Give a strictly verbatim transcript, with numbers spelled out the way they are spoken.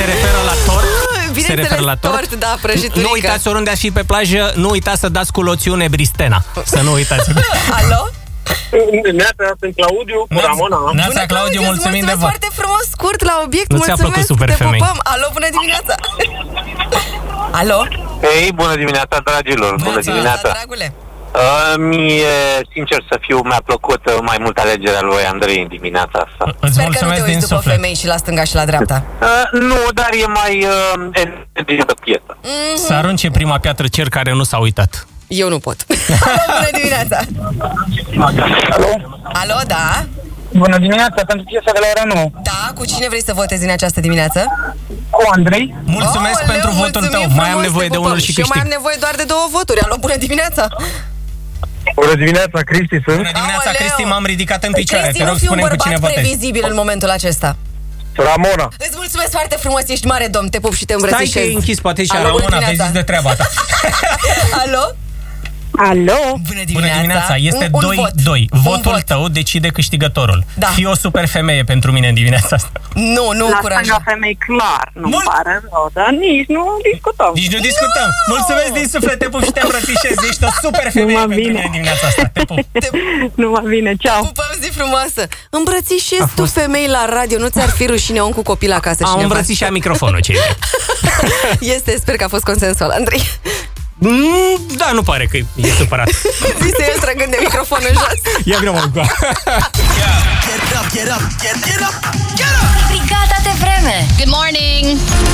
Se referă la tort? Se referă la tort? tort, da, prăjiturică. Nu uitați, oriunde ați fi pe plajă, nu uitați să dați cu loțiune Bristena. Să nu uitați. Alo? Neața, sunt Claudiu, cu Ramona. Neața, Claudiu, mulțumim de vot. foarte frumos, scurt, la obiect. Nu ți-a mulțumesc, plăcut super te femei? pupăm. Alo, bună dimineața. Alo? Ei, bună dimineața, dragilor. Bună dimineața. Dragule. Uh, mie, sincer să fiu, mi-a plăcut uh, mai mult alegerea lui Andrei în dimineața asta. Îți Sper că nu te mulțumesc din uiți după suflet. femei și la stânga și la dreapta. Uh, nu, dar e mai uh, energizată piesă. Să arunce prima piatră cer care nu s-a uitat. Eu nu pot. Alo, bună dimineața. Alo? Alo, da? Bună dimineața, pentru piesa de la ora nouă. Da, cu cine vrei să votezi în această dimineață? Cu Andrei. Mulțumesc Aoleu, pentru votul mulțumim tău. Mai am frumos, nevoie te de pupăm. unul și Și eu mai câștig. am nevoie doar de două voturi. Alo, bună dimineața. Bună dimineața, Cristi sunt. Bună dimineața, Aoleu. Cristi, m-am ridicat în picioare. Cristi, Te nu rog, fi un spune-mi cu cine bărbat votezi. previzibil în momentul acesta. Ramona. Îți mulțumesc foarte frumos, ești mare domn, te pup și te Stai îmbrățișez. că e închis, poate și Alo, Ramona, bună te-ai zis dimineața. de treaba ta. Alo? Alo? Bună Bună dimineața, este Un- un doi vot. doi. Un Votul vot. tău decide câștigătorul. Da. Fii o super femeie pentru mine în dimineața asta. Nu, nu La încuraja. stânga femei, clar, nu-mi Mult- pare rău, dar nici nu discutăm. Nici nu discutăm. Mulțumesc din suflet, te pup și te îmbrățișez. Ești o super femeie Numai pentru bine. mine în dimineața asta. Te pup. Nu mă vine, ceau. Pupăm, zi frumoasă. Îmbrățișezi tu femei la radio, nu ți-ar fi rușine om cu copil acasă? Am cineva? îmbrățișat microfonul, cei drept. Este, sper că a fost consensual, Andrei. Mm, da, nu pare că e supărat. Zise el trăgând de microfon în jos. Ia greu, mă. Brigada de vreme. Good morning.